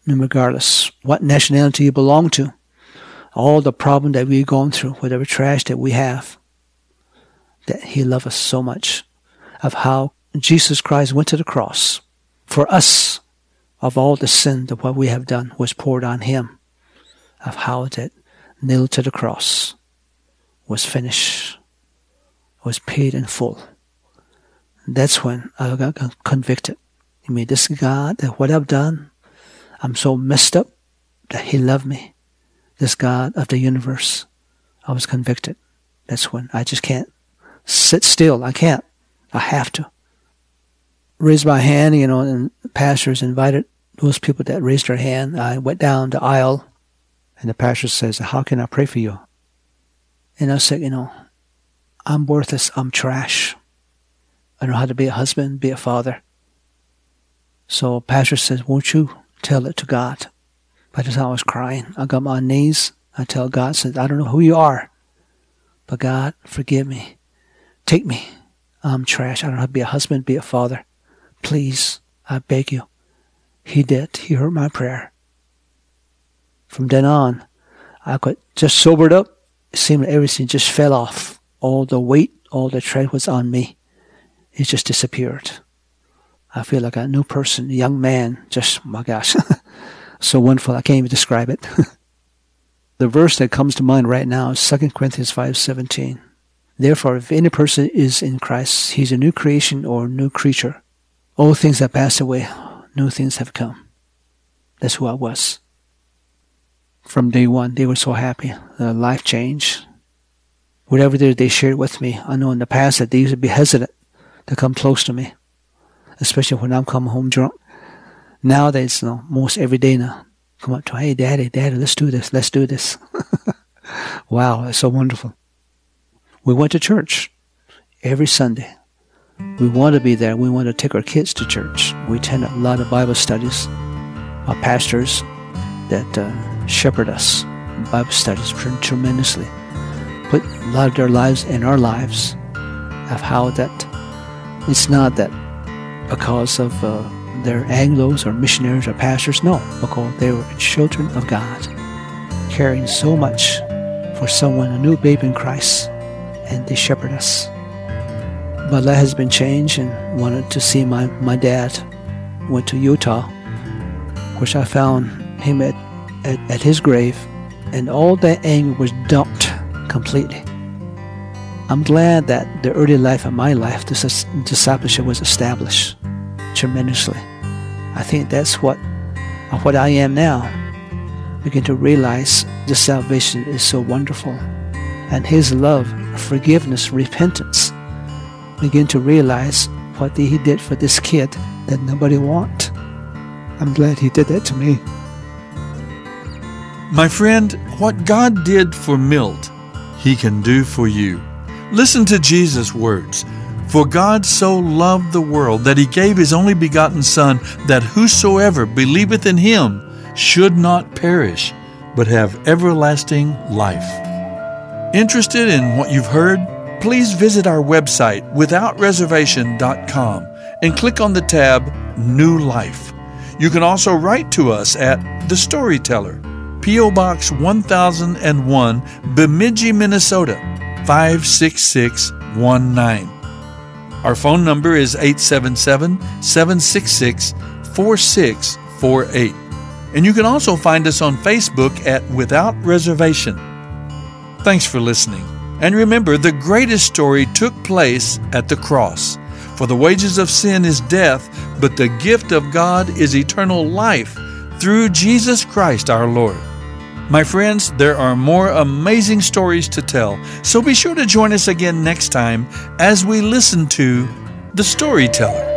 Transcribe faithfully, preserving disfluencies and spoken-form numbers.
regardless what nationality you belong to, all the problem that we've gone through, whatever trash that we have, that he loved us so much, of how Jesus Christ went to the cross for us, of all the sin that what we have done was poured on him, of how that nailed to the cross was finished, was paid in full. That's when I got convicted. I mean, this God, that what I've done, I'm so messed up that he loved me. This God of the universe, I was convicted. That's when I just can't sit still. I can't. I have to. Raise my hand, you know, and pastors invited those people that raised their hand. I went down the aisle, and the pastor says, how can I pray for you? And I said, you know, I'm worthless. I'm trash. I don't know how to be a husband, be a father. So pastor says, won't you tell it to God? By the time I was crying, I got on my knees. I tell God, says, I don't know who you are, but God, forgive me. Take me. I'm trash. I don't know how to be a husband, be a father. Please, I beg you. He did. He heard my prayer. From then on, I got just sobered up. It seemed like everything just fell off. All the weight, all the tread was on me. It just disappeared. I feel like a new person, a young man. Just, my gosh, so wonderful. I can't even describe it. The verse that comes to mind right now is Second Corinthians five seventeen. Therefore, if any person is in Christ, he's a new creation or a new creature. Old things have passed away. New things have come. That's who I was. From day one, they were so happy. The life changed. Whatever they, they shared with me, I know in the past that they used to be hesitant to come close to me, especially when I'm coming home drunk. Nowadays, you know, most every day now, come up to, hey, daddy, daddy, let's do this, let's do this. Wow, that's so wonderful. We went to church every Sunday. We want to be there. We want to take our kids to church. We attend a lot of Bible studies. Our pastors that uh, shepherd us, Bible studies tremendously, put a lot of their lives in our lives, of how that it's not that because of uh, they're Anglos or missionaries or pastors. No, because they were children of God, caring so much for someone, a new babe in Christ, and they shepherd us. But that has been changed, and wanted to see my, my dad. Went to Utah, which I found him at, at, at his grave, and all that anger was dumped completely. I'm glad that the early life of my life, this discipleship was established tremendously. I think that's what, what I am now. Begin to realize the salvation is so wonderful, and his love, forgiveness, repentance. Begin to realize what he did for this kid that nobody want. I'm glad he did that to me. My friend, what God did for Milt, he can do for you. Listen to Jesus' words. For God so loved the world that he gave his only begotten Son, that whosoever believeth in him should not perish, but have everlasting life. Interested in what you've heard? Please visit our website, without reservation dot com, and click on the tab New Life. You can also write to us at The Storyteller, P O Box one thousand one, Bemidji, Minnesota, five six six one nine. Our phone number is eight seven seven, seven six six, four six four eight. And you can also find us on Facebook at Without Reservation. Thanks for listening. And remember, the greatest story took place at the cross. For the wages of sin is death, but the gift of God is eternal life through Jesus Christ our Lord. My friends, there are more amazing stories to tell, so be sure to join us again next time as we listen to The Storyteller.